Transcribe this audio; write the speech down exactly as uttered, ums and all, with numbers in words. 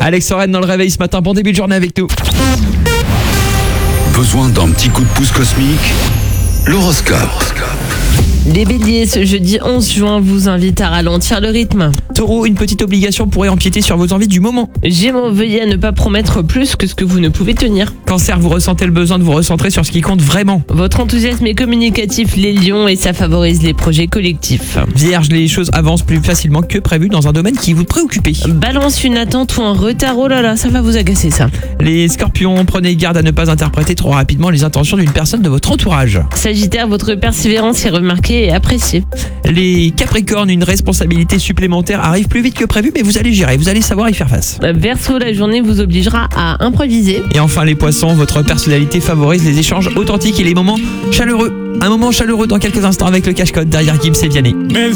Alex Soren dans le réveil ce matin. Bon début de journée avec nous. Besoin d'un petit coup de pouce cosmique? L'horoscope. Les béliers, ce jeudi onze juin vous invite à ralentir le rythme. Taureau, une petite obligation pourrait empiéter sur vos envies du moment. Gémeaux, veuillez à ne pas promettre plus que ce que vous ne pouvez tenir. Cancer, vous ressentez le besoin de vous recentrer sur ce qui compte vraiment. Votre enthousiasme est communicatif, les lions, et ça favorise les projets collectifs. Vierge, les choses avancent plus facilement que prévu dans un domaine qui vous préoccupe. Balance, une attente ou un retard, oh là là, ça va vous agacer ça. Les scorpions, prenez garde à ne pas interpréter trop rapidement les intentions d'une personne de votre entourage. Sagittaire, votre persévérance est remarquée et appréciée. Les capricornes, une responsabilité supplémentaire arrive plus vite que prévu, mais vous allez gérer, vous allez savoir y faire face. Verseau, la journée vous obligera à improviser. Et enfin les poissons, votre personnalité favorise les échanges authentiques et les moments chaleureux. Un moment chaleureux dans quelques instants avec le cache-code derrière Gims et Vianney.